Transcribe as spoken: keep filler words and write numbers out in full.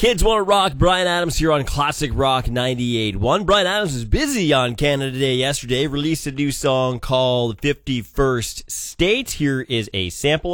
Kids Want to Rock, Bryan Adams here on Classic Rock ninety-eight point one. Bryan Adams was busy on Canada Day yesterday, released a new song called fifty-first State. Here is a sample